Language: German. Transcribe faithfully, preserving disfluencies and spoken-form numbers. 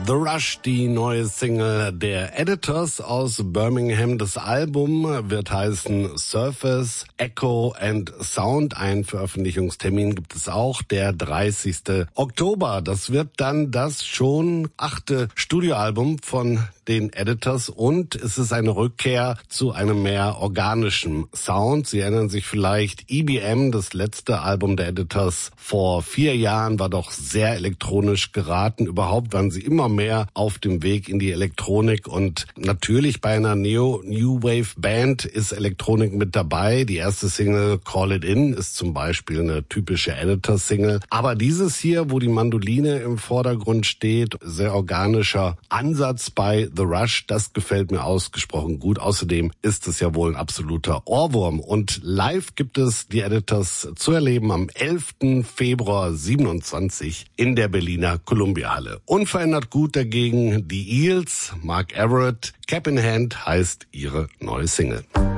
The Rush, die neue Single der Editors aus Birmingham. Das Album wird heißen Surface, Echo and Sound. Ein Veröffentlichungstermin gibt es auch, der dreißigsten Oktober. Das wird dann das schon achte Studioalbum von den Editors und es ist eine Rückkehr zu einem mehr organischen Sound. Sie erinnern sich vielleicht, E B M, das letzte Album der Editors vor vier Jahren, war doch sehr elektronisch geraten. Überhaupt waren sie immer mehr auf dem Weg in die Elektronik und natürlich bei einer Neo-New Wave Band ist Elektronik mit dabei. Die erste Single Call It In ist zum Beispiel eine typische Editor-Single. Aber dieses hier, wo die Mandoline im Vordergrund steht, sehr organischer Ansatz bei The Rush, das gefällt mir ausgesprochen gut. Außerdem ist es ja wohl ein absoluter Ohrwurm. Und live gibt es die Editors zu erleben am elften Februar siebenundzwanzig in der Berliner Columbia-Halle. Unverändert gut dagegen die Eels, Mark Everett. Cap in Hand heißt ihre neue Single.